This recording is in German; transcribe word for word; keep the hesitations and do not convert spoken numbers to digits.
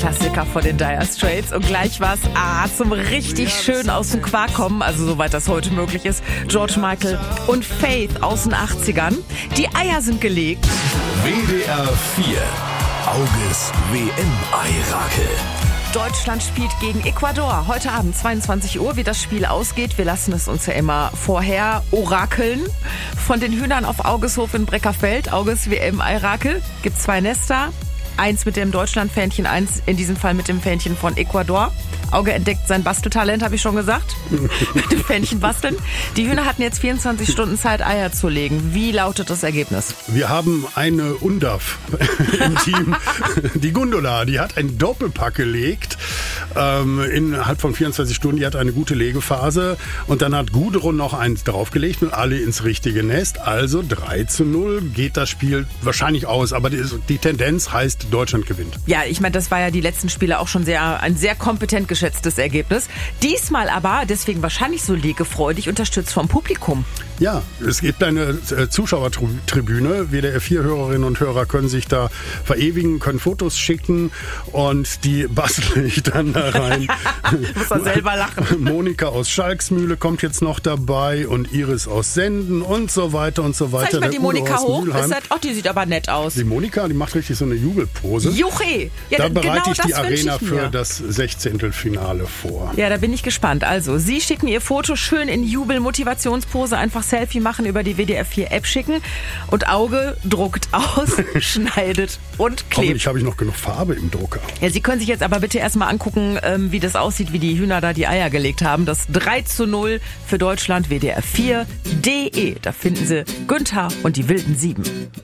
Klassiker von den Dire Straits. Und gleich was ah, zum richtig schön aus dem Quark kommen, also soweit das heute möglich ist, George Michael und Faith aus den achtzigern. Die Eier sind gelegt. W D R vier. Auges W M-Ei-Rakel. Deutschland spielt gegen Ecuador. Heute Abend zweiundzwanzig Uhr, wie das Spiel ausgeht. Wir lassen es uns ja immer vorher orakeln. Von den Hühnern auf Augeshof in Breckerfeld, Auges W M-Ei-Rakel, gibt zwei Nester. Eins mit dem Deutschland-Fähnchen, eins in diesem Fall mit dem Fähnchen von Ecuador. Auge entdeckt sein Basteltalent, habe ich schon gesagt. Mit dem Fähnchen basteln. Die Hühner hatten jetzt vierundzwanzig Stunden Zeit, Eier zu legen. Wie lautet das Ergebnis? Wir haben eine Undaf im Team. Die Gundula, die hat einen Doppelpack gelegt. Ähm, innerhalb von vierundzwanzig Stunden, die hat eine gute Legephase. Und dann hat Gudrun noch eins draufgelegt und alle ins richtige Nest. Also drei zu null geht das Spiel wahrscheinlich aus. Aber die, die Tendenz heißt, Deutschland gewinnt. Ja, ich meine, das war ja die letzten Spiele auch schon sehr ein sehr kompetent geschätztes Ergebnis. Diesmal aber, deswegen wahrscheinlich so legefreudig, unterstützt vom Publikum. Ja, es gibt eine äh, Zuschauertribüne. W D R vier Hörerinnen und Hörer können sich da verewigen, können Fotos schicken und die bastle ich dann da rein. Muss er selber lachen. Monika aus Schalksmühle kommt jetzt noch dabei und Iris aus Senden und so weiter und so weiter. Zeig mal die Monika hoch. Mülheim. Ach, die sieht aber nett aus. Die Monika, die macht richtig so eine Jubelpose. Juche! Ja, da bereite genau ich die das Arena ich für das Sechzehntelfinale vor. Ja, da bin ich gespannt. Also, Sie schicken Ihr Foto schön in Jubel-Motivationspose, einfach Selfie machen, über die W D R vier App schicken und Auge druckt aus, schneidet und klebt. Hoffentlich habe ich noch genug Farbe im Drucker. Ja, Sie können sich jetzt aber bitte erstmal angucken, wie das aussieht, wie die Hühner da die Eier gelegt haben. Das drei zu null für Deutschland, W D R vier punkt de. Da finden Sie Günther und die wilden Sieben.